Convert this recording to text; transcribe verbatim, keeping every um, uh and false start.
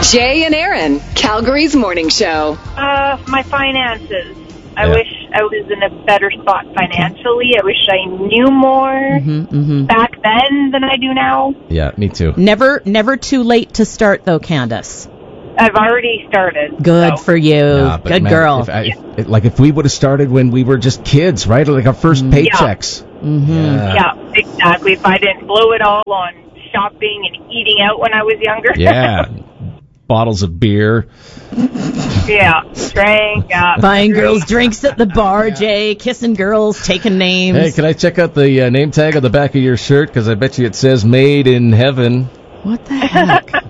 Jay and Aaron, Calgary's morning show. Uh, my finances. I Yeah. wish I was in a better spot financially. I wish I knew more Mm-hmm, mm-hmm. back then than I do now. Yeah, me too. Never, never too late to start, though, Candace. I've already started. Good so. for you. Yeah, but Good man, girl. If I, if, like if we would have started when we were just kids, right? Like our first paychecks. Mm-hmm. Yeah. Yeah, exactly. If I didn't blow it all on shopping and eating out when I was younger. Yeah. Bottles of beer. Yeah, drank. Uh, Buying girls drinks at the bar, Jay. Kissing girls, taking names. Hey, can I check out the uh, name tag on the back of your shirt? Because I bet you it says "Made in Heaven." What the heck?